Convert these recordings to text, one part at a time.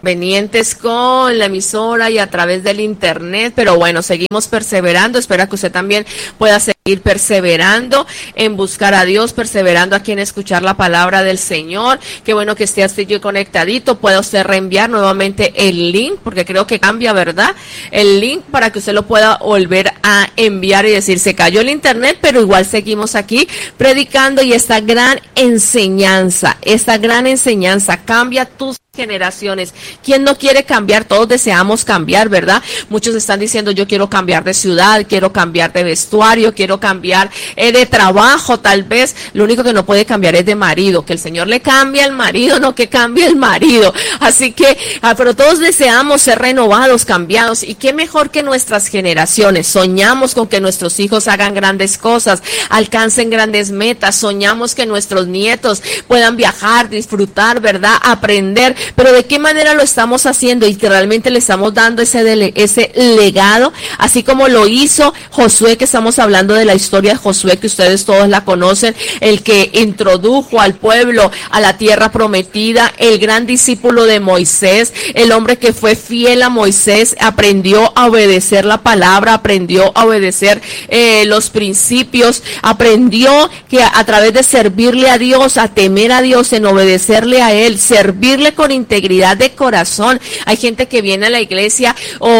inconvenientes con la emisora y a través del internet, pero bueno, seguimos perseverando. Espero que usted también pueda seguir perseverando en buscar a Dios, perseverando aquí en escuchar la palabra del Señor. Qué bueno que esté así conectadito. Pueda usted reenviar nuevamente el link, porque creo que cambia, ¿verdad? El link para que usted lo pueda volver a enviar y decir, se cayó el internet, pero igual seguimos aquí predicando, y esta gran enseñanza cambia tus generaciones. ¿Quién no quiere cambiar? Todos deseamos cambiar, ¿verdad? Muchos están diciendo, yo quiero cambiar de ciudad, quiero cambiar de vestuario, quiero cambiar de trabajo, tal vez. Lo único que no puede cambiar es de marido, que el Señor le cambie al marido, no que cambie el marido. Así que, pero todos deseamos ser renovados, cambiados, y qué mejor que nuestras generaciones. Soñamos con que nuestros hijos hagan grandes cosas, alcancen grandes metas, soñamos que nuestros nietos puedan viajar, disfrutar, ¿verdad? Aprender. Pero ¿de qué manera lo estamos haciendo? Y que realmente le estamos dando ese legado, así como lo hizo Josué, que estamos hablando de la historia de Josué, que ustedes todos la conocen, el que introdujo al pueblo a la tierra prometida, el gran discípulo de Moisés, el hombre que fue fiel a Moisés, aprendió a obedecer la palabra, aprendió a obedecer los principios, aprendió que a través de servirle a Dios, a temer a Dios, en obedecerle a Él, servirle con integridad de corazón. Hay gente que viene a la iglesia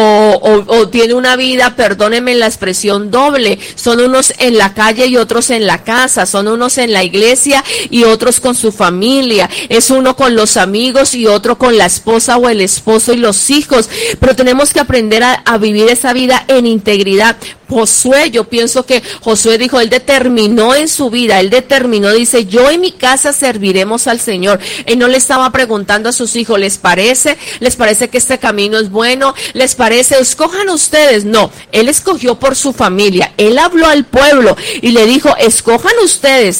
o tiene una vida, perdónenme la expresión, doble. Son unos en la calle y otros en la casa, son unos en la iglesia y otros con su familia, es uno con los amigos y otro con la esposa o el esposo y los hijos, pero tenemos que aprender a vivir esa vida en integridad. Josué, yo pienso que Josué dijo, él determinó en su vida, dice, yo y mi casa serviremos al Señor. Él no le estaba preguntando a sus hijos, ¿les parece que este camino es bueno? ¿Les parece? Escojan ustedes. No, él escogió por su familia, él habló al pueblo y le dijo, escojan ustedes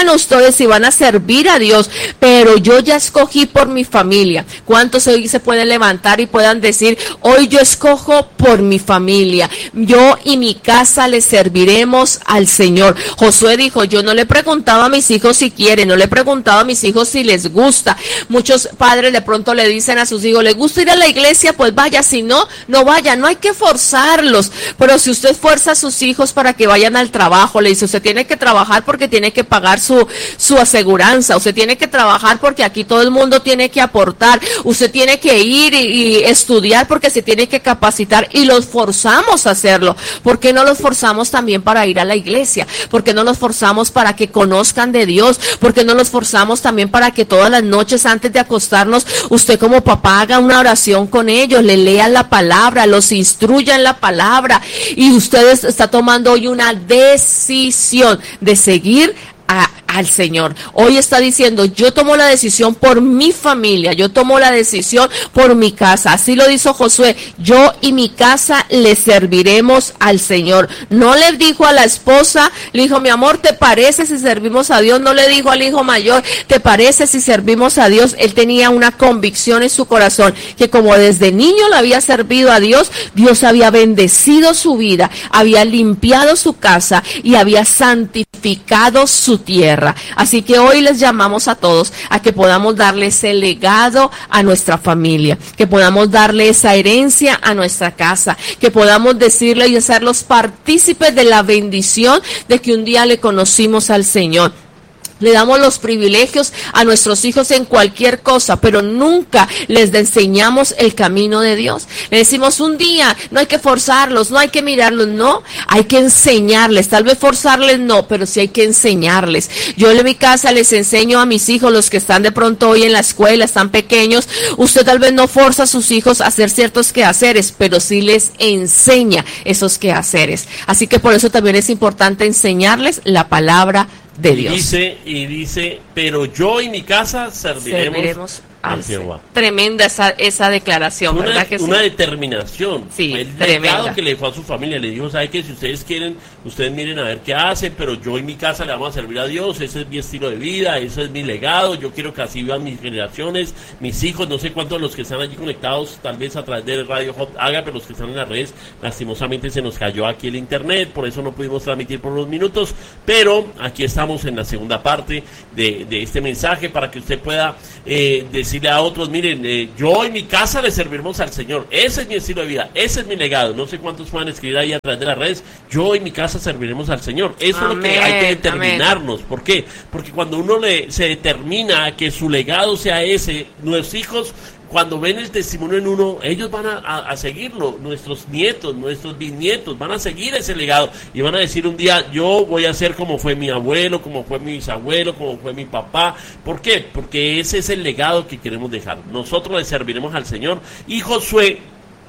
si van a servir a Dios, pero yo ya escogí por mi familia. ¿Cuántos hoy se pueden levantar y puedan decir, hoy yo escojo por mi familia, yo y mi casa le serviremos al Señor? Josué dijo, yo no le preguntaba a mis hijos si quieren, no le preguntaba a mis hijos si les gusta. Muchos padres de pronto le dicen a sus hijos, ¿les gusta ir a la iglesia? Pues vaya, si no, no vaya, no hay que forzarlos. Pero si usted fuerza a sus hijos para que vayan al trabajo, le dice, usted tiene que trabajar porque tiene que pagar su aseguranza, usted tiene que trabajar porque aquí todo el mundo tiene que aportar, usted tiene que ir y estudiar porque se tiene que capacitar, y los forzamos a hacerlo. ¿Por qué no los forzamos también para ir a la iglesia? ¿Por qué no los forzamos para que conozcan de Dios? ¿Por qué no los forzamos también para que todas las noches antes de acostarnos, usted como papá haga una oración con ellos, le lea la palabra, los instruya en la palabra, y ustedes está tomando hoy una decisión de seguir al Señor? Hoy está diciendo, yo tomo la decisión por mi familia, yo tomo la decisión por mi casa. Así lo dijo Josué, yo y mi casa le serviremos al Señor. No le dijo a la esposa, le dijo, mi amor, ¿te parece si servimos a Dios? No le dijo al hijo mayor, ¿te parece si servimos a Dios? Él tenía una convicción en su corazón, que como desde niño le había servido a Dios, Dios había bendecido su vida, había limpiado su casa y había santificado su tierra. Así que hoy les llamamos a todos a que podamos darle ese legado a nuestra familia, que podamos darle esa herencia a nuestra casa, que podamos decirle y hacerlos partícipes de la bendición de que un día le conocimos al Señor. Le damos los privilegios a nuestros hijos en cualquier cosa, pero nunca les enseñamos el camino de Dios. Le decimos un día, no hay que forzarlos, no hay que mirarlos, no, hay que enseñarles. Tal vez forzarles no, pero sí hay que enseñarles. Yo en mi casa les enseño a mis hijos, los que están de pronto hoy en la escuela, están pequeños. Usted tal vez no forza a sus hijos a hacer ciertos quehaceres, pero sí les enseña esos quehaceres. Así que por eso también es importante enseñarles la palabra de Dios. Y dice, pero yo y mi casa serviremos a Jehová. Tremenda esa declaración, ¿verdad que sí? Una determinación. Sí, el legado que le fue a su familia. Le dijo, ¿sabe qué? Si ustedes quieren, ustedes miren a ver qué hacen, pero yo y mi casa le vamos a servir a Dios. Ese es mi estilo de vida, ese es mi legado. Yo quiero que así vivan mis generaciones, mis hijos. No sé cuántos de los que están allí conectados, tal vez a través de Radio Hot haga, pero los que están en las redes, lastimosamente se nos cayó aquí el internet, por eso no pudimos transmitir por unos minutos, pero aquí estamos en la segunda parte de este mensaje para que usted pueda decir decirle a otros, miren, yo y mi casa le serviremos al Señor. Ese es mi estilo de vida, ese es mi legado. No sé cuántos puedan escribir ahí a través de las redes, yo y mi casa serviremos al Señor. Eso es lo que hay que determinarnos. ¿Por qué? Porque cuando uno se determina que su legado sea ese, nuestros hijos, cuando ven el testimonio en uno, ellos van a seguirlo, nuestros nietos, nuestros bisnietos van a seguir ese legado y van a decir un día, yo voy a ser como fue mi abuelo, como fue mi bisabuelo, como fue mi papá. ¿Por qué? Porque ese es el legado que queremos dejar. Nosotros le serviremos al Señor. Y Josué,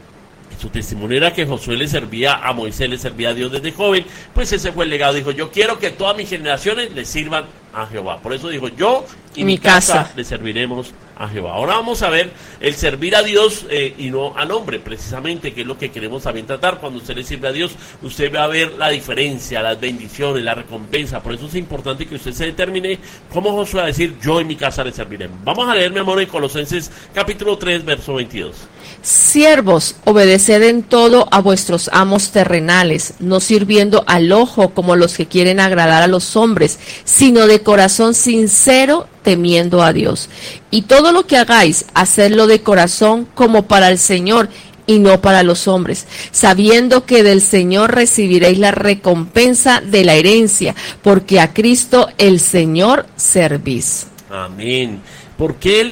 su testimonio era que Josué le servía a Moisés, le servía a Dios desde joven, pues ese fue el legado. Dijo, yo quiero que todas mis generaciones le sirvan a Jehová. Por eso dijo, yo y mi casa le serviremos a Jehová. Ahora vamos a ver el servir a Dios y no al hombre, precisamente, que es lo que queremos también tratar. Cuando usted le sirve a Dios, usted va a ver la diferencia, las bendiciones, la recompensa. Por eso es importante que usted se determine cómo Josué va a decir, yo y mi casa le serviremos. Vamos a leer, mi amor, en Colosenses capítulo 3, verso 22. Siervos, obedeced en todo a vuestros amos terrenales, no sirviendo al ojo como los que quieren agradar a los hombres, sino de corazón sincero, temiendo a Dios. Y todo lo que hagáis, hacedlo de corazón como para el Señor y no para los hombres, sabiendo que del Señor recibiréis la recompensa de la herencia, porque a Cristo el Señor servís. Amén. Porque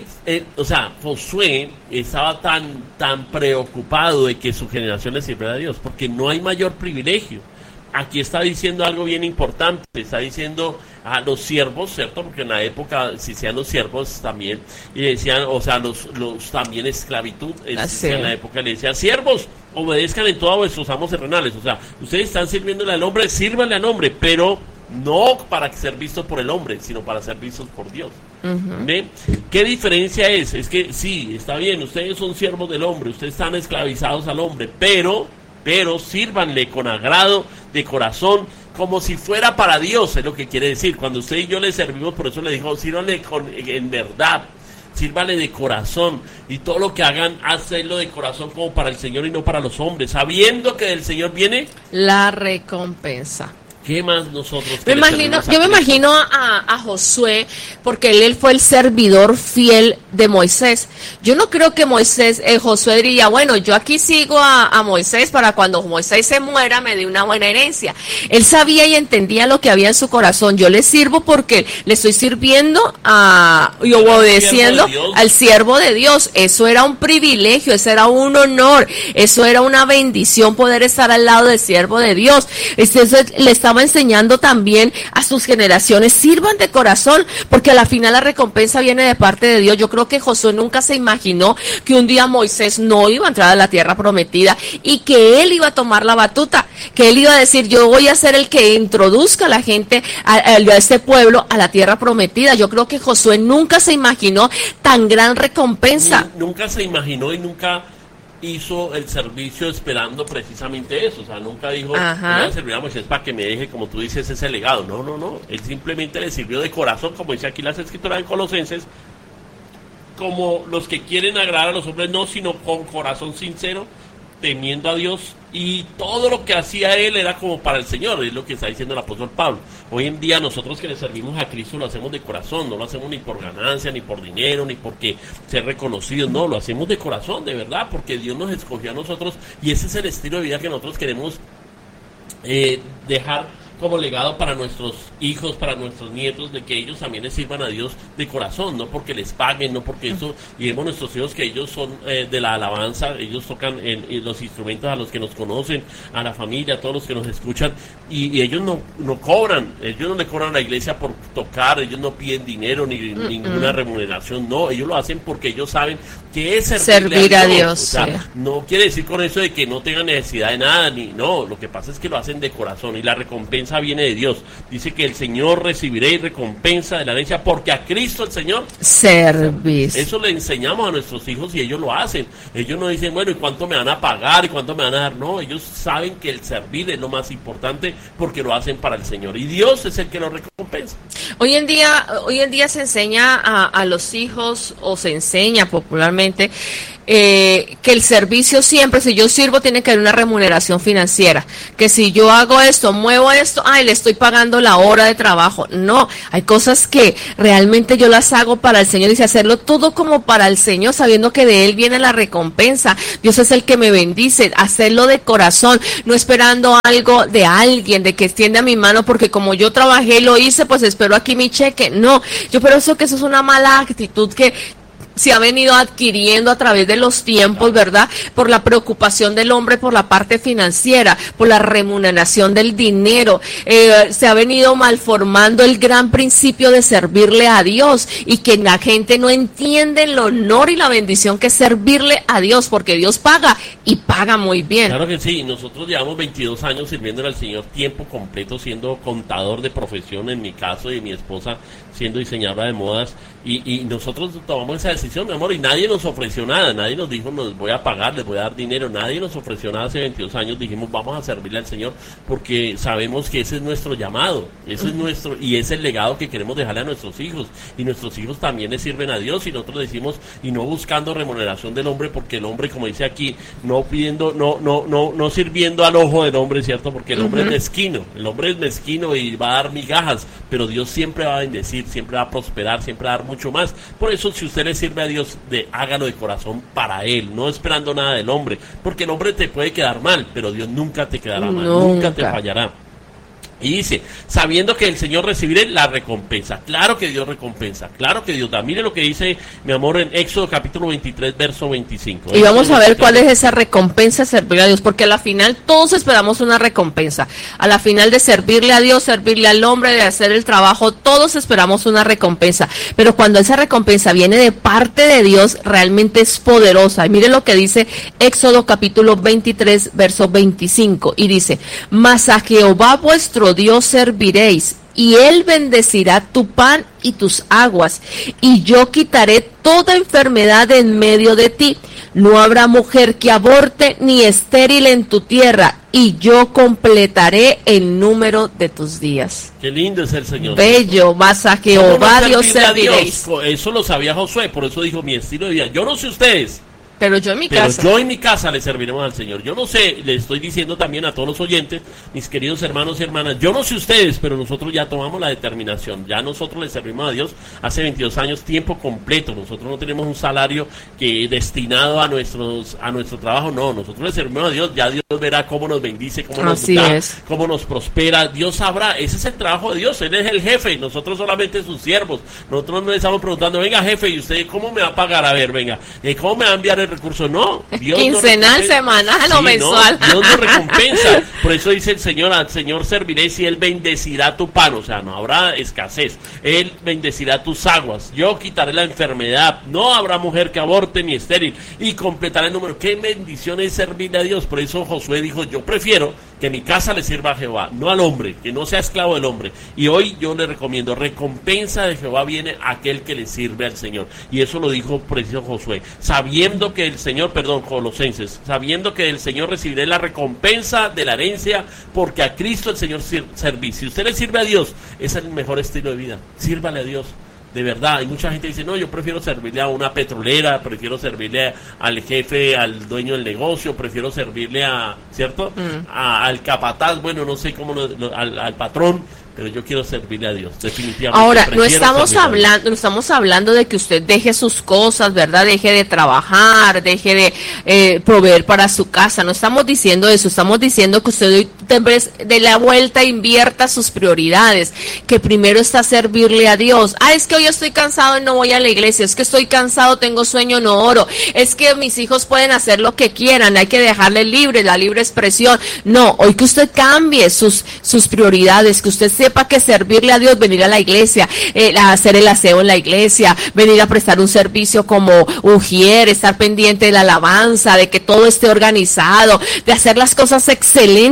Josué estaba tan preocupado de que su generación le sirviera a Dios, porque no hay mayor privilegio. Aquí está diciendo algo bien importante, está diciendo a los siervos, ¿cierto? Porque en la época existían los siervos también, y decían, los también esclavitud, en la época le decían, siervos, obedezcan en todo a vuestros amos terrenales. O sea, ustedes están sirviéndole al hombre, sírvanle al hombre, pero no para ser vistos por el hombre, sino para ser vistos por Dios. ¿Ven? ¿Qué diferencia es? Es que sí, está bien, ustedes son siervos del hombre, ustedes están esclavizados al hombre, pero sírvanle con agrado, de corazón, como si fuera para Dios, es lo que quiere decir. Cuando usted y yo le servimos, por eso le dijo, sírvanle en verdad, sírvanle de corazón, y todo lo que hagan, hacerlo de corazón como para el Señor y no para los hombres, sabiendo que del Señor viene la recompensa. ¿Qué más nosotros? Yo me imagino a Josué, porque él fue el servidor fiel de Moisés. Yo no creo que Josué diría, bueno, yo aquí sigo a Moisés para cuando Moisés se muera me dé una buena herencia. Él sabía y entendía lo que había en su corazón. Yo le sirvo porque le estoy sirviendo y obedeciendo al siervo de Dios. Eso era un privilegio, eso era un honor, eso era una bendición poder estar al lado del siervo de Dios. Eso le estaba enseñando también a sus generaciones, sirvan de corazón, porque a la final la recompensa viene de parte de Dios. Yo creo que Josué nunca se imaginó que un día Moisés no iba a entrar a la tierra prometida y que él iba a tomar la batuta, que él iba a decir, yo voy a ser el que introduzca a la gente, a este pueblo, a la tierra prometida. Yo creo que Josué nunca se imaginó tan gran recompensa. Nunca se imaginó y nunca hizo el servicio esperando precisamente eso. O sea, nunca dijo, voy a servir a Moisés para que me deje, como tú dices, ese legado. No, él simplemente le sirvió de corazón, como dice aquí las escrituras en Colosenses, como los que quieren agradar a los hombres, no, sino con corazón sincero, temiendo a Dios, y todo lo que hacía él era como para el Señor, es lo que está diciendo el apóstol Pablo. Hoy en día nosotros que le servimos a Cristo lo hacemos de corazón, no lo hacemos ni por ganancia, ni por dinero, ni porque ser reconocidos, no, lo hacemos de corazón, de verdad, porque Dios nos escogió a nosotros, y ese es el estilo de vida que nosotros queremos dejar como legado para nuestros hijos, para nuestros nietos, de que ellos también les sirvan a Dios de corazón, no porque les paguen, no porque eso, y vemos nuestros hijos que ellos son de la alabanza, ellos tocan en los instrumentos a los que nos conocen, a la familia, a todos los que nos escuchan, y ellos no cobran, ellos no le cobran a la iglesia por tocar, ellos no piden dinero ni ninguna remuneración, no, ellos lo hacen porque ellos saben que es servir a Dios. O sea, no quiere decir con eso de que no tengan necesidad de nada, no, lo que pasa es que lo hacen de corazón, y la recompensa viene de Dios. Dice que el Señor recibiréis recompensa de la herencia, porque a Cristo el Señor servís. Eso le enseñamos a nuestros hijos y ellos lo hacen. Ellos no dicen, bueno, ¿y cuánto me van a pagar? ¿Y cuánto me van a dar? No, ellos saben que el servir es lo más importante, porque lo hacen para el Señor, y Dios es el que lo recompensa. Hoy en día se enseña a los hijos, o se enseña popularmente, que el servicio siempre, si yo sirvo, tiene que haber una remuneración financiera, que si yo hago esto, muevo esto, le estoy pagando la hora de trabajo. No, hay cosas que realmente yo las hago para el Señor, y hacerlo todo como para el Señor, sabiendo que de Él viene la recompensa. Dios es el que me bendice, hacerlo de corazón, no esperando algo de alguien, de que extienda mi mano, porque como yo trabajé, lo hice, pues espero aquí mi cheque. No, yo pienso que eso es una mala actitud que se ha venido adquiriendo a través de los tiempos, ¿verdad? Por la preocupación del hombre por la parte financiera, por la remuneración del dinero. Se ha venido malformando el gran principio de servirle a Dios, y que la gente no entiende el honor y la bendición que es servirle a Dios, porque Dios paga y paga muy bien. Claro que sí, nosotros llevamos 22 años sirviéndole al Señor tiempo completo, siendo contador de profesión en mi caso, y mi esposa siendo diseñadora de modas, y nosotros tomamos esa decisión, mi amor, y nadie nos ofreció nada, nadie nos dijo, nos voy a pagar, les voy a dar dinero, nadie nos ofreció nada. Hace 22 años dijimos, vamos a servirle al Señor, porque sabemos que ese es nuestro llamado, ese es nuestro, y es el legado que queremos dejarle a nuestros hijos, y nuestros hijos también le sirven a Dios, y nosotros decimos, y no buscando remuneración del hombre, porque el hombre, como dice aquí, no pidiendo, no sirviendo al ojo del hombre, ¿cierto? Porque el hombre es mezquino y va a dar migajas, pero Dios siempre va a bendecir, siempre va a prosperar, siempre va a dar mucho más. Por eso, si usted le sirve a Dios, hágalo de corazón para Él, no esperando nada del hombre, porque el hombre te puede quedar mal, pero Dios nunca te quedará mal, nunca te fallará. Y dice, sabiendo que el Señor recibirá la recompensa. Claro que Dios recompensa, claro que Dios da. Mire lo que dice, mi amor, en Éxodo capítulo 23, verso 25. Y vamos a ver cuál es esa recompensa de servirle a Dios, porque a la final todos esperamos una recompensa. A la final de servirle a Dios, servirle al hombre, de hacer el trabajo, todos esperamos una recompensa. Pero cuando esa recompensa viene de parte de Dios, realmente es poderosa. Y mire lo que dice Éxodo capítulo 23, verso 25. Y dice, mas a Jehová vuestro Dios serviréis, y Él bendecirá tu pan y tus aguas, y yo quitaré toda enfermedad en medio de ti. No habrá mujer que aborte ni estéril en tu tierra, y yo completaré el número de tus días. Qué lindo es el Señor. Bello, mas a Jehová Dios serviréis. Eso lo sabía Josué, por eso dijo, mi estilo de vida. Yo no sé ustedes, pero yo en mi casa le serviremos al Señor. Yo no sé, le estoy diciendo también a todos los oyentes, mis queridos hermanos y hermanas, yo no sé ustedes, pero nosotros ya tomamos la determinación. Ya nosotros le servimos a Dios hace 22 años, tiempo completo. Nosotros no tenemos un salario que destinado a nuestro trabajo, no. Nosotros le servimos a Dios, ya Dios verá cómo nos bendice, cómo nos da, cómo nos prospera. Dios sabrá, ese es el trabajo de Dios. Él es el jefe, nosotros solamente sus siervos. Nosotros no le estamos preguntando, venga jefe, ¿y usted cómo me va a pagar? A ver, venga, ¿cómo me va a enviar el recurso? No, Dios quincenal, semanal o mensual. No, Dios nos recompensa. Por eso dice el Señor, al Señor serviréis y Él bendecirá tu pan. O sea, no habrá escasez. Él bendecirá tus aguas. Yo quitaré la enfermedad. No habrá mujer que aborte ni estéril. Y completaré el número. Qué bendición es servirle a Dios. Por eso Josué dijo, yo prefiero que mi casa le sirva a Jehová, no al hombre, que no sea esclavo del hombre. Y hoy yo le recomiendo, recompensa de Jehová viene a aquel que le sirve al Señor. Y eso lo dijo preciso Josué, sabiendo que el Señor, Colosenses, sabiendo que el Señor recibirá la recompensa de la herencia, porque a Cristo el Señor serví. Si usted le sirve a Dios, ese es el mejor estilo de vida, sírvale a Dios. De verdad, hay mucha gente que dice, no, yo prefiero servirle a una petrolera, prefiero servirle al jefe, al dueño del negocio, prefiero servirle ¿cierto? Al capataz, bueno, no sé cómo, al patrón, pero yo quiero servirle a Dios, definitivamente. Ahora, no estamos hablando de que usted deje sus cosas, ¿verdad? Deje de trabajar, deje de proveer para su casa. No estamos diciendo eso, estamos diciendo que usted de la vuelta invierta sus prioridades, que primero está servirle a Dios. Es que hoy estoy cansado y no voy a la iglesia, es que estoy cansado, tengo sueño, no oro, es que mis hijos pueden hacer lo que quieran, hay que dejarle libre, la libre expresión. No, hoy que usted cambie sus prioridades, que usted sepa que servirle a Dios, venir a la iglesia, hacer el aseo en la iglesia, venir a prestar un servicio como ujier, estar pendiente de la alabanza, de que todo esté organizado, de hacer las cosas excelentes para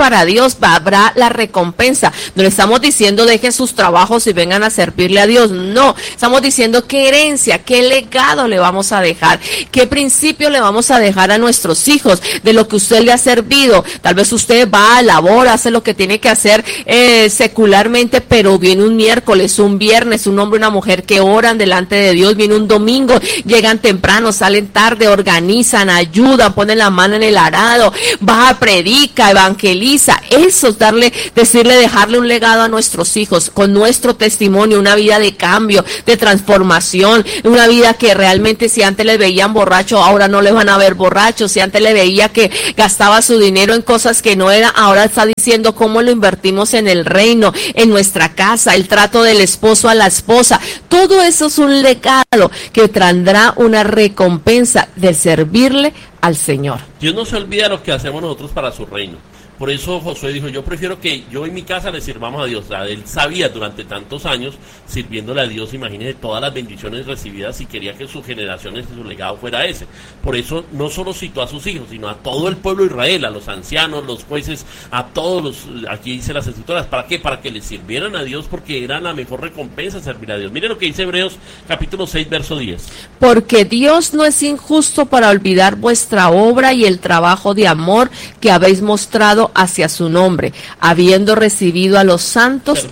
para Dios, habrá la recompensa. No le estamos diciendo dejen sus trabajos y vengan a servirle a Dios, no, estamos diciendo qué herencia, qué legado le vamos a dejar, qué principio le vamos a dejar a nuestros hijos, de lo que usted le ha servido. Tal vez usted va a labor, hace lo que tiene que hacer secularmente, pero viene un miércoles, un viernes, un hombre y una mujer que oran delante de Dios, viene un domingo, llegan temprano, salen tarde, organizan, ayudan, ponen la mano en el arado, va, predica, evangeliza. Eso es dejarle un legado a nuestros hijos, con nuestro testimonio, una vida de cambio, de transformación, una vida que realmente si antes le veían borracho, ahora no le van a ver borracho, si antes le veía que gastaba su dinero en cosas que no era, ahora está diciendo cómo lo invertimos en el reino, en nuestra casa, el trato del esposo a la esposa. Todo eso es un legado que tendrá una recompensa de servirle al Señor. Dios no se olvida lo que hacemos nosotros para su reino. Por eso Josué dijo, yo prefiero que yo y mi casa le sirvamos a Dios. O sea, él sabía durante tantos años sirviéndole a Dios, imagínese todas las bendiciones recibidas y quería que sus generaciones y su legado fuera ese. Por eso no solo citó a sus hijos, sino a todo el pueblo de Israel, a los ancianos, los jueces, a todos los, aquí dice las escrituras, ¿para qué? Para que le sirvieran a Dios, porque era la mejor recompensa servir a Dios. Miren lo que dice Hebreos capítulo 6, verso 10. Porque Dios no es injusto para olvidar vuestra obra y el trabajo de amor que habéis mostrado hacia su nombre, habiéndole servido a los santos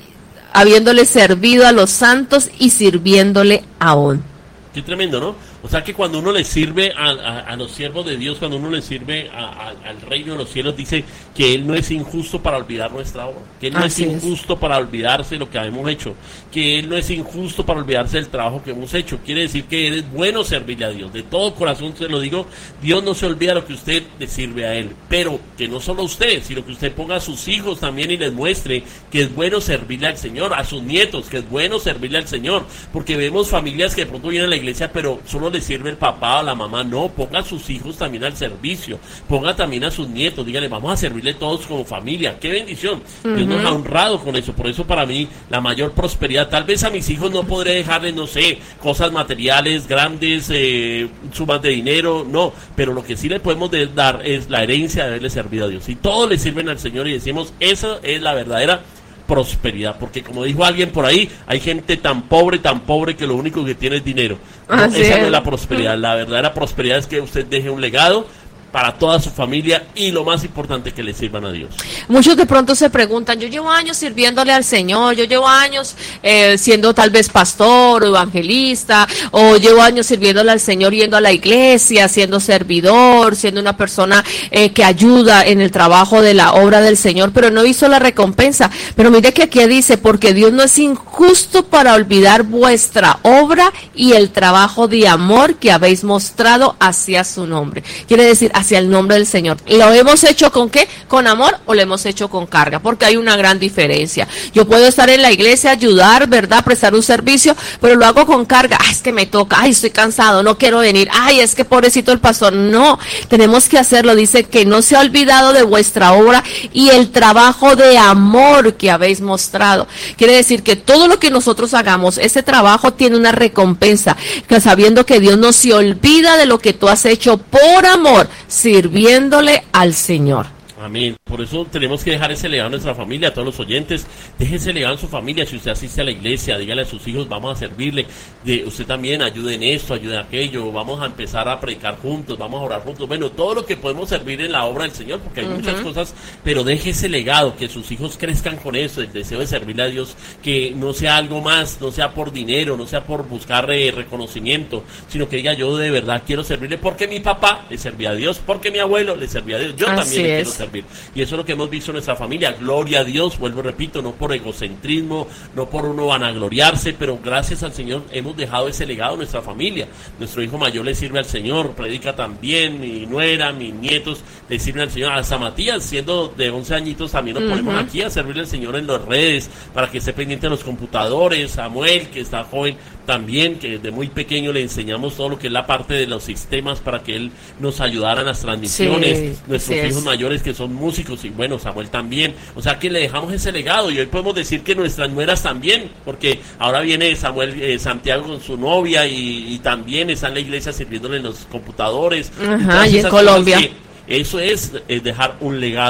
y sirviéndole aún. Qué tremendo, ¿no? O sea que cuando uno le sirve a los siervos de Dios, cuando uno le sirve al reino de los cielos, dice que Él no es injusto para olvidar nuestra obra, que Él no es injusto para olvidarse de lo que hemos hecho, que Él no es injusto para olvidarse del trabajo que hemos hecho. Quiere decir que es bueno servirle a Dios. De todo corazón se lo digo, Dios no se olvida lo que usted le sirve a Él, pero que no solo usted, sino que usted ponga a sus hijos también y les muestre que es bueno servirle al Señor, a sus nietos, que es bueno servirle al Señor, porque vemos familias que de pronto vienen a la iglesia, pero solo le sirve el papá o la mamá. No, ponga a sus hijos también al servicio, ponga también a sus nietos, dígale, vamos a servirle todos como familia. Qué bendición. Dios nos ha honrado con eso. Por eso para mí la mayor prosperidad, tal vez a mis hijos no podré dejarles, no sé, cosas materiales grandes, sumas de dinero, no, pero lo que sí le podemos dar es la herencia de haberle servido a Dios, y todos le sirven al Señor, y decimos, esa es la verdadera prosperidad, porque como dijo alguien por ahí, hay gente tan pobre que lo único que tiene es dinero. No, esa no es la prosperidad. La verdadera prosperidad es que usted deje un legado para toda su familia, y lo más importante, que le sirvan a Dios. Muchos de pronto se preguntan, yo llevo años sirviéndole al Señor, yo llevo años siendo tal vez pastor o evangelista, o llevo años sirviéndole al Señor, yendo a la iglesia, siendo servidor, siendo una persona que ayuda en el trabajo de la obra del Señor, pero no hizo la recompensa. Pero mire que aquí dice, porque Dios no es injusto para olvidar vuestra obra y el trabajo de amor que habéis mostrado hacia su nombre. Quiere decir, hacia el nombre del Señor. ¿Lo hemos hecho con qué? ¿Con amor o lo hemos hecho con carga? Porque hay una gran diferencia. Yo puedo estar en la iglesia, ayudar, ¿verdad? Prestar un servicio, pero lo hago con carga. Ay, es que me toca. Ay, estoy cansado, no quiero venir. Ay, es que pobrecito el pastor. No, tenemos que hacerlo. Dice que no se ha olvidado de vuestra obra y el trabajo de amor que habéis mostrado. Quiere decir que todo lo que nosotros hagamos, ese trabajo tiene una recompensa, que sabiendo que Dios no se olvida de lo que tú has hecho por amor, sirviéndole al Señor. Amén. Por eso tenemos que dejar ese legado a nuestra familia, a todos los oyentes. Deje ese legado en su familia. Si usted asiste a la iglesia, dígale a sus hijos, vamos a servirle. Usted también ayude en esto, ayude en aquello. Vamos a empezar a predicar juntos, vamos a orar juntos. Bueno, todo lo que podemos servir en la obra del Señor, porque hay muchas cosas, pero deje ese legado, que sus hijos crezcan con eso, el deseo de servirle a Dios, que no sea algo más, no sea por dinero, no sea por buscar reconocimiento, sino que diga, yo de verdad quiero servirle porque mi papá le servía a Dios, porque mi abuelo le servía a Dios, yo también le quiero servir. Y eso es lo que hemos visto en nuestra familia. Gloria a Dios, vuelvo y repito, no por egocentrismo, no por uno vanagloriarse, pero gracias al Señor hemos dejado ese legado a nuestra familia. Nuestro hijo mayor le sirve al Señor, predica también, mi nuera, mis nietos le sirven al Señor. Hasta Matías, siendo de 11 añitos, también nos ponemos aquí a servirle al Señor en las redes, para que esté pendiente de los computadores. Samuel, que está joven también, que desde muy pequeño le enseñamos todo lo que es la parte de los sistemas para que él nos ayudara en las transmisiones. Nuestros hijos mayores que son músicos, y bueno, Samuel también. O sea que le dejamos ese legado, y hoy podemos decir que nuestras nueras también, porque ahora viene Samuel, Santiago con su novia, y también está en la iglesia sirviéndole en los computadores. Y en Colombia. Eso es dejar un legado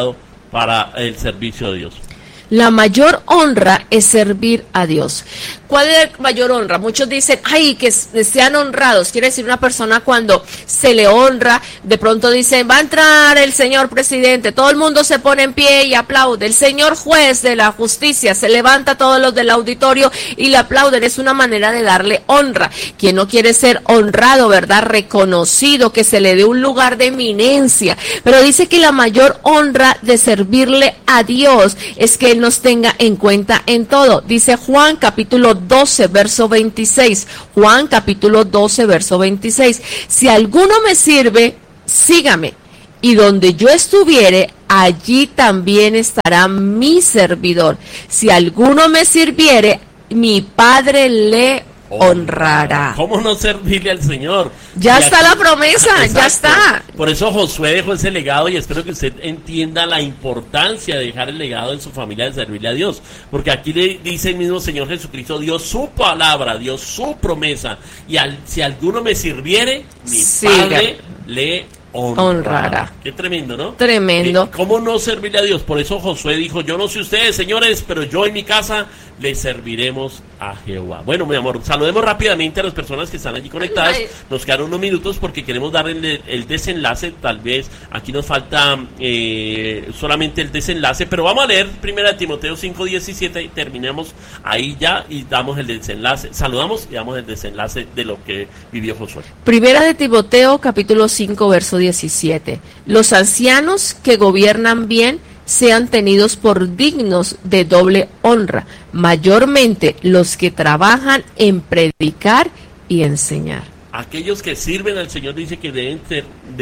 para el servicio de Dios. La mayor honra es servir a Dios. ¿Cuál es la mayor honra? Muchos dicen, ay, que sean honrados. Quiere decir una persona cuando se le honra, de pronto dicen, va a entrar el señor presidente, todo el mundo se pone en pie y aplaude. El señor juez de la justicia se levanta, todos los del auditorio y le aplauden. Es una manera de darle honra. Quien no quiere ser honrado, ¿verdad? Reconocido, que se le dé un lugar de eminencia. Pero dice que la mayor honra de servirle a Dios es que Él nos tenga en cuenta en todo. Dice Juan capítulo 12, verso 26. Juan capítulo 12, verso 26. Si alguno me sirve, sígame. Y donde yo estuviere, allí también estará mi servidor. Si alguno me sirviere, mi Padre le honrará. ¿Cómo no servirle al Señor? Ya está la promesa, exacto, ya está. Por eso Josué dejó ese legado y espero que usted entienda la importancia de dejar el legado en su familia de servirle a Dios. Porque aquí le dice el mismo Señor Jesucristo, dio su palabra, dio su promesa. Y si alguno me sirviere, mi Padre le honrará. Qué tremendo, ¿no? Tremendo. ¿Cómo no servirle a Dios? Por eso Josué dijo, yo no sé ustedes, señores, pero yo en mi casa le serviremos a Jehová. Bueno, mi amor, saludemos rápidamente a las personas que están allí conectadas. Nos quedaron unos minutos porque queremos dar el desenlace. Tal vez aquí nos falta solamente el desenlace, pero vamos a leer 1 Timoteo 5:17 y terminamos ahí ya y damos el desenlace. Saludamos y damos el desenlace de lo que vivió Josué. 1 Timoteo capítulo 5, verso 17. Los ancianos que gobiernan bien sean tenidos por dignos de doble honra, mayormente los que trabajan en predicar y enseñar. Aquellos que sirven al Señor dice que deben ser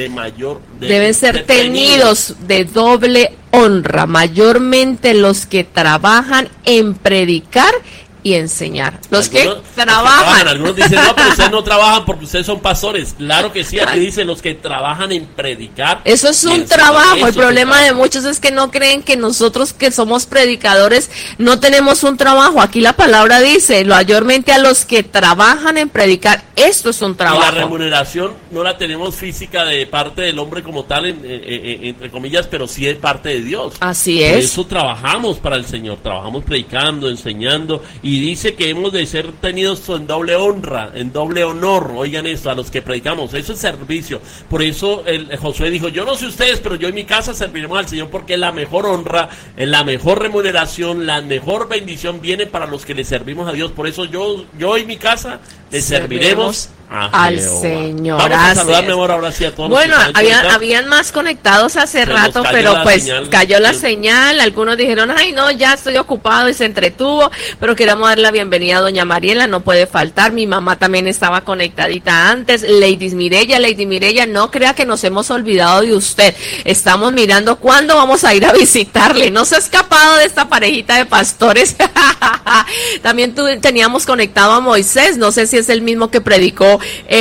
deben ser tenidos de doble honra, mayormente los que trabajan en predicar y enseñar. Los que trabajan. Algunos dicen, no, pero ustedes no trabajan porque ustedes son pastores. Claro que sí, aquí dice los que trabajan en predicar. Eso es un trabajo. El problema de muchos es que no creen que nosotros que somos predicadores no tenemos un trabajo. Aquí la palabra dice, mayormente a los que trabajan en predicar. Esto es un trabajo. Y la remuneración no la tenemos física de parte del hombre como tal, entre comillas, pero sí de parte de Dios. Así es. Por eso trabajamos para el Señor, trabajamos predicando, enseñando, y dice que hemos de ser tenidos en doble honra, en doble honor. Oigan esto, a los que predicamos, eso es servicio. Por eso Josué dijo, yo no sé ustedes, pero yo en mi casa serviremos al Señor, porque la mejor honra, la mejor remuneración, la mejor bendición viene para los que le servimos a Dios. Por eso yo y mi casa le serviremos al Señor. Vamos a saludar, mi amor, ahora sí a todos. Bueno, habían más conectados hace rato, pero pues cayó la señal. Algunos dijeron, ay no, ya estoy ocupado y se entretuvo, pero queremos dar la bienvenida a doña Mariela, no puede faltar. Mi mamá también estaba conectadita antes. Lady Mireya, no crea que nos hemos olvidado de usted. Estamos mirando cuándo vamos a ir a visitarle. No se ha escapado de esta parejita de pastores. También teníamos conectado a Moisés, no sé si es el mismo que predicó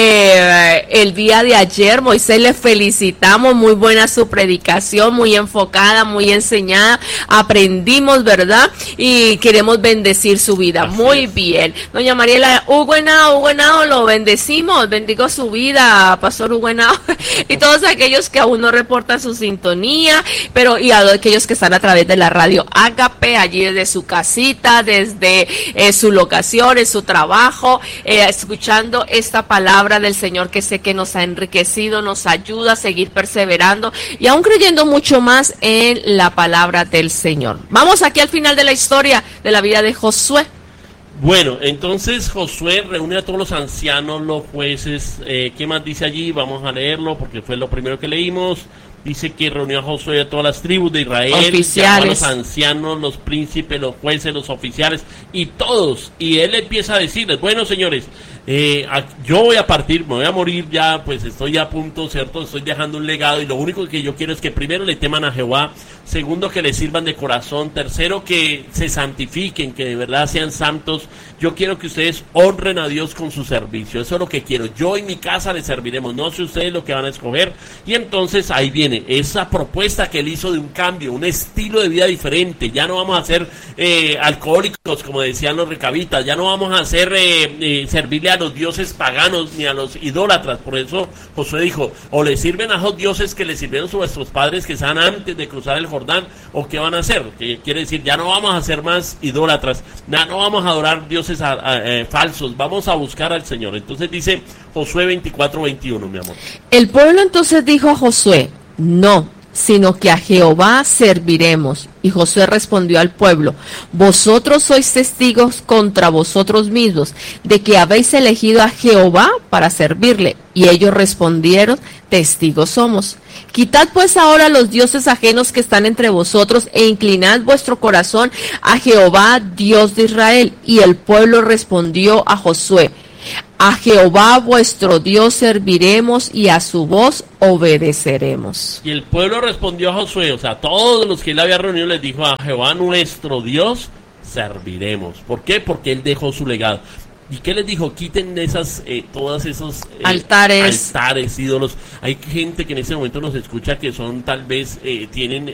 el día de ayer. Moisés, le felicitamos, muy buena su predicación, muy enfocada, muy enseñada, aprendimos, ¿verdad? Y queremos bendecir su vida. Así muy es. Bien. Doña Mariela, Hugo Henao, lo bendecimos, bendigo su vida, Pastor Hugo Henao, y todos aquellos que aún no reportan su sintonía, pero y a aquellos que están a través de la radio Ágape, allí desde su casita, desde su locación, en su trabajo, escuchando esta palabra del Señor que sé que nos ha enriquecido, nos ayuda a seguir perseverando y aún creyendo mucho más en la palabra del Señor. Vamos aquí al final de la historia de la vida de Josué. Bueno, entonces Josué reúne a todos los ancianos, los jueces. ¿Qué más dice allí? Vamos a leerlo porque fue lo primero que leímos. Dice que reunió a Josué a todas las tribus de Israel, llamó a los ancianos, los príncipes, los jueces, los oficiales y todos. Y él empieza a decirles, bueno, señores, yo voy a partir, me voy a morir ya, pues estoy a punto, ¿cierto? Estoy dejando un legado y lo único que yo quiero es que primero le teman a Jehová, segundo que le sirvan de corazón, tercero que se santifiquen, que de verdad sean santos. Yo quiero que ustedes honren a Dios con su servicio, eso es lo que quiero. Yo en mi casa le serviremos, no sé ustedes lo que van a escoger. Y entonces ahí viene esa propuesta que él hizo de un cambio, un estilo de vida diferente. Ya no vamos a ser alcohólicos, como decían los recabitas, ya no vamos a hacer servirle a los dioses paganos ni a los idólatras. Por eso Josué dijo, o le sirven a esos dioses que le sirvieron vuestros padres que estaban antes de cruzar el Jordán, o qué van a hacer. Que quiere decir, ya no vamos a ser más idólatras, ya no vamos a adorar dioses falsos, vamos a buscar al Señor. Entonces dice Josué 24:21, mi amor. El pueblo entonces dijo a Josué, no, sino que a Jehová serviremos. Y Josué respondió al pueblo, vosotros sois testigos contra vosotros mismos, de que habéis elegido a Jehová para servirle. Y ellos respondieron, testigos somos. Quitad pues ahora los dioses ajenos que están entre vosotros, e inclinad vuestro corazón a Jehová, Dios de Israel. Y el pueblo respondió a Josué, a Jehová vuestro Dios serviremos y a su voz obedeceremos. Y el pueblo respondió a Josué, o sea, todos los que él había reunido les dijo, a Jehová nuestro Dios serviremos. ¿Por qué? Porque él dejó su legado. ¿Y qué les dijo? Quiten esas, todos esos altares, ídolos. Hay gente que en este momento nos escucha que son tal vez, tienen